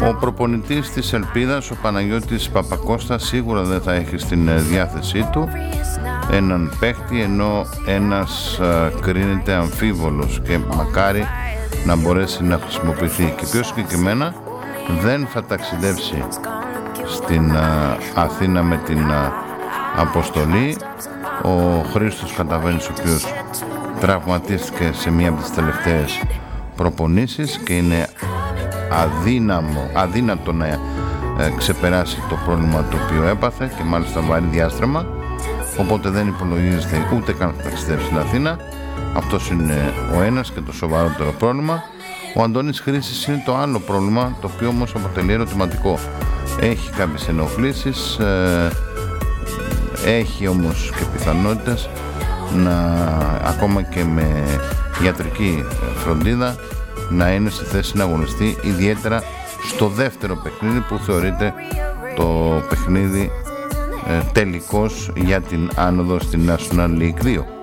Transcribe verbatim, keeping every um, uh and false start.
Ο προπονητής της Ελπίδας, ο Παναγιώτης Παπακώστας, σίγουρα δεν θα έχει στην διάθεσή του έναν παίχτη, ενώ ένας α, κρίνεται αμφίβολος και μακάρι να μπορέσει να χρησιμοποιηθεί. Και πιο συγκεκριμένα δεν θα ταξιδέψει στην α, Αθήνα με την α, αποστολή ο Χρήστος Καταβαίνης, ο οποίος τραυματίστηκε σε μία από τις τελευταίες προπονήσεις και είναι αδύναμο, αδύνατο να ε, ξεπεράσει το πρόβλημα το οποίο έπαθε, και μάλιστα βαρύ διάστρεμα, οπότε δεν υπολογίζεται ούτε καν θα ταξιδέψει στην Αθήνα. Αυτός είναι ο ένας και το σοβαρότερο πρόβλημα. Ο Αντώνης Χρήσης είναι το άλλο πρόβλημα, το οποίο όμως αποτελεί ερωτηματικό. Έχει κάποιες ενοχλήσεις, ε, έχει όμως και πιθανότητες να, ακόμα και με ιατρική φροντίδα, να είναι στη θέση να αγωνιστεί, ιδιαίτερα στο δεύτερο παιχνίδι που θεωρείται το παιχνίδι ε, τελικός για την άνοδο στην National League δύο.